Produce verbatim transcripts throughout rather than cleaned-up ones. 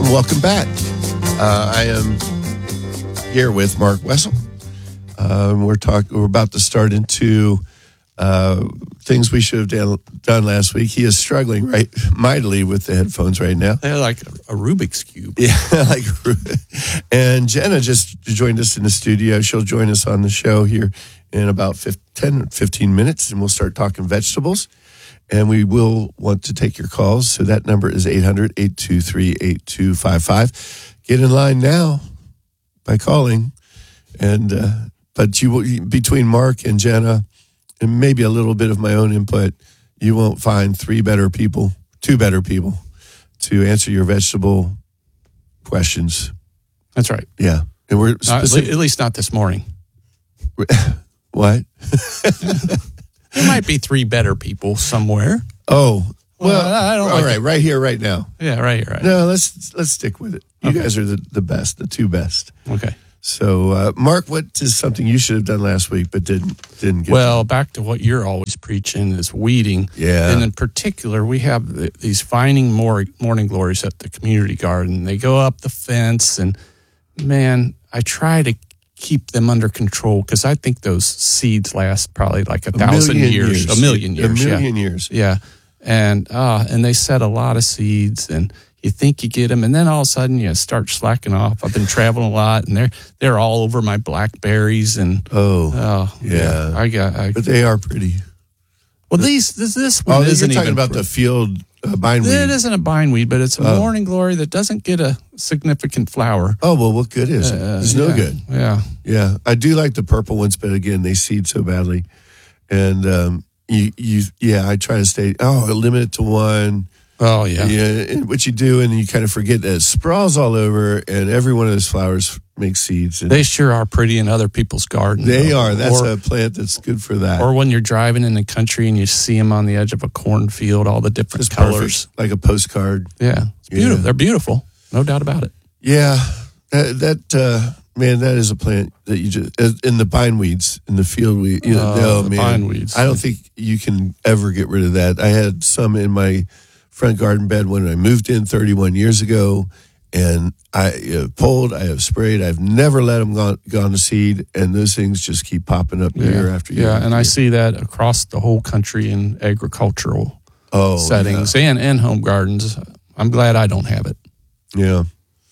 Welcome back. Uh, I am here with Mark Wessel. Uh, we're talk. We're about to start into uh, things we should have done, done last week. He is struggling right mightily with the headphones right now. They're like a, a Rubik's Cube. Yeah, like. And Jenna just joined us in the studio. She'll join us on the show here in about ten, fifteen minutes, and we'll start talking vegetables. And we will want to take your calls. So that number is eight hundred, eight two three, eight two five five. Get in line now by calling. And uh, but you will, between Mark and Jenna, and maybe a little bit of my own input, you won't find three better people, two better people to answer your vegetable questions. That's right. Yeah. And we're specific- at least not this morning. What? There might be three better people somewhere. Oh, well, well I don't all like right, it. right here, right now. Yeah, right here, right No, let's let's stick with it. You Okay. guys are the, the best, the two best. Okay. So, uh, Mark, what is something you should have done last week but didn't didn't get? Well, back to what you're always preaching is weeding. Yeah. And in particular, we have the, these finding more morning glories at the community garden. They go up the fence, and man, I try to keep them under control because I think those seeds last probably like a, a thousand years, years, a million years, a million yeah. years, yeah. And uh, and they set a lot of seeds, and you think you get them, and then all of a sudden you start slacking off. I've been traveling a lot, and they're they're all over my blackberries, and oh, oh yeah. yeah, I got. I, but they are pretty. Well, these this this one oh, isn't you're talking even about pr- the field uh, bindweed. It isn't a bindweed, but it's a Oh. morning glory that doesn't get a significant flower. Oh well, what good is it? Uh, It's yeah, no good. Yeah. Yeah, I do like the purple ones, but again, they seed so badly, and um, you you yeah, I try to stay. Oh, limit it to one. Oh yeah. Yeah, and what you do, and you kind of forget that it sprawls all over, and every one of those flowers makes seeds. And They sure are pretty in other people's gardens. they though. are. That's or, a plant that's good for that. Or when you're driving in the country and you see them on the edge of a cornfield, all the different It's colors. perfect, like a postcard. Yeah, it's beautiful. Yeah. They're beautiful, no doubt about it. Yeah, that, that uh, man, that is a plant that you just in the bindweeds, in the field weed. You know, Uh, no, the man, bindweeds. I don't think you can ever get rid of that. I had some in my front garden bed when I moved in thirty-one years ago, and I uh, pulled, I have sprayed, I've never let them gone, gone to seed, and those things just keep popping up Yeah. year after year. Yeah, after and I year. see that across the whole country in agricultural oh, settings and, and home gardens. I'm glad I don't have it. Yeah. yeah.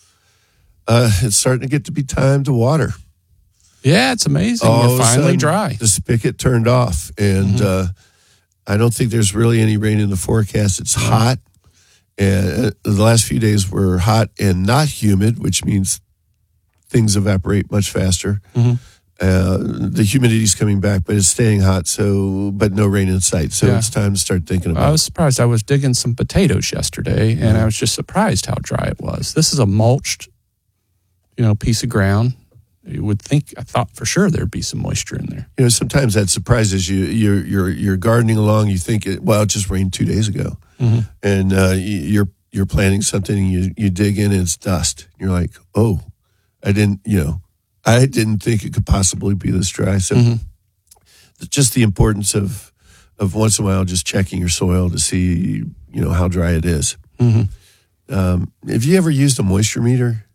Uh, it's starting to get to be time to water. Yeah, it's amazing. All We're of a finally sudden, dry. The spigot turned off, and Mhm. uh, I don't think there's really any rain in the forecast. It's Mhm. hot, and uh, the last few days were hot and not humid, which means things evaporate much faster. Mhm. Uh, the humidity's coming back, but it's staying hot. So, but no rain in sight. So Yeah. it's time to start thinking I about. was surprised. I was digging some potatoes yesterday, and I was just surprised how dry it was. This is a mulched, you know, piece of ground. You would think, I thought for sure there'd be some moisture in there. You know, sometimes that surprises you. You're you're you're gardening along. You think, it, well, it just rained two days ago, Mm-hmm. and uh, you- you're you're planting something, and you you dig in, and it's dust. You're like, oh, I didn't, you know, I didn't think it could possibly be this dry. So, Mhm. just the importance of of once in a while just checking your soil to see, you know, how dry it is. Mm-hmm. Um, have you ever used a moisture meter?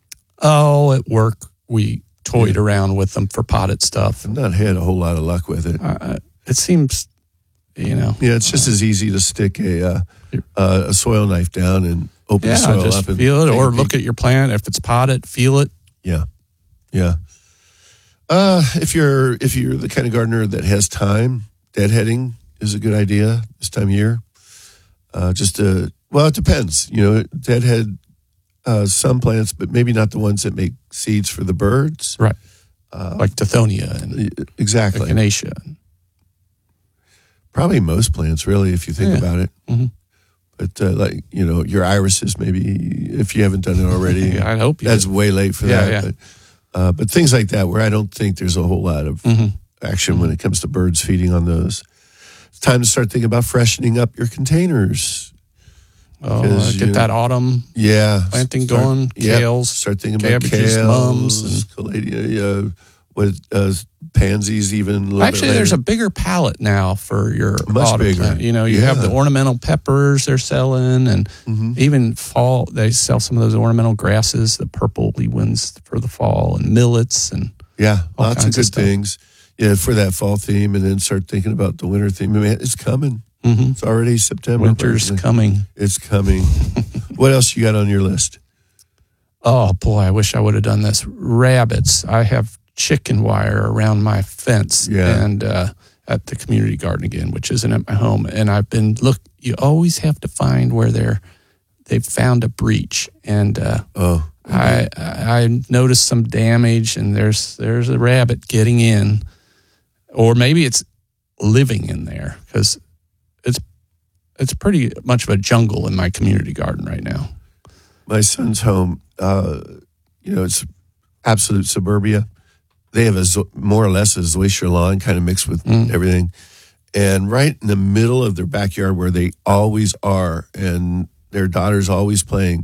Oh, at work, we toyed around with them for potted stuff. I've not had a whole lot of luck with it. Uh, it seems, you know. Yeah, it's just as easy to stick a uh, uh, a soil knife down and open Yeah, the soil just up and feel it, take a or peek. look at your plant. If it's potted, feel it. Yeah, yeah. Uh, if you're if you're the kind of gardener that has time, deadheading is a good idea this time of year. Uh, just to well, it depends. You know, deadhead uh, some plants, but maybe not the ones that make seeds for the birds. Right. Uh, Like Tithonia and exactly. Echinacea. Probably most plants, really, if you think Yeah. about it. Mhm. But uh, like you know, your irises, maybe if you haven't done it already. Yeah, I hope you That's did. way late for Yeah, that. yeah. But, uh, but things like that, where I don't think there's a whole lot of Mhm. action when it comes to birds feeding on those. It's time to start thinking about freshening up your containers. Oh, Because, get you- that autumn Yeah, planting start- going. yep, Kales, Start thinking about cabbages, kales, mums, and- caladium, uh, what uh, pansies even a little Actually, bit there's a later. bigger palette now for your Much autumn bigger. plant. You know, you Yeah. have the ornamental peppers they're selling, and Mhm. even fall, they sell some of those ornamental grasses, the purpley ones for the fall, and millets, and Yeah, all lots of kinds good of stuff. things. Yeah, for that fall theme, and then start thinking about the winter theme. I mean, it's coming. Mhm. It's already September. winter's but coming. It's coming. What else you got on your list? Oh boy, I wish I would have done this. Rabbits. I have chicken wire around my fence, Yeah. and uh, at the community garden again, which isn't at my home. And I've been look. You always have to find where they're they've found a breach, and uh, Oh, I I noticed some damage, and there's there's a rabbit getting in, or maybe it's living in there, because it's it's pretty much of a jungle in my community garden right now. my son's home. Uh, you know, it's absolute suburbia. They have a zo- more or less a zoysia lawn, kind of mixed with Mm. everything, and right in the middle of their backyard, where they always are, and their daughter's always playing.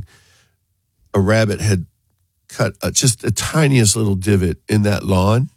A rabbit had cut a, just the tiniest little divot in that lawn,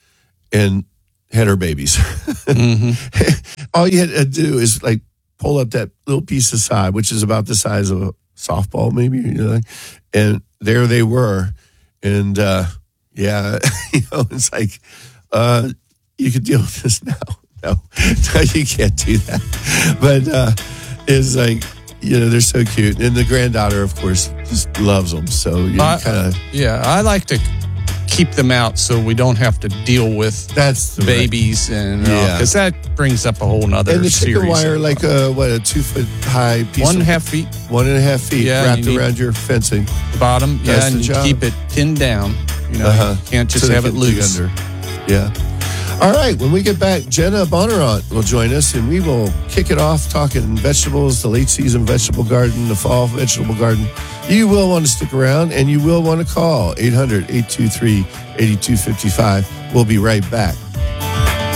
and had her babies. hmm All you had to do is like pull up that little piece of sod, which is about the size of a softball, maybe, you know, and there they were. And uh, yeah, you know, it's like, uh, you could deal with this now. No, no, you can't do that. But uh, it's like, you know, they're so cute. And the granddaughter, of course, just loves them. So you I- kind of, Yeah, I like to keep them out so we don't have to deal with that's the babies, and Yeah. because that brings up a whole nother And the series. chicken wire, of- like a, what, a two foot high piece one and a of half feet one and a half feet Yeah, wrapped you need- around your fencing. bottom, That's yeah, the and you job. keep it pinned down. You know, Uh-huh. you can't just So they have it can dig loose. under. Yeah. All right. When we get back, Jenna Bonnarant will join us, and we will kick it off talking vegetables, the late season vegetable garden, the fall vegetable garden. You will want to stick around, and you will want to call eight hundred, eight two three, eight two five five. We'll be right back.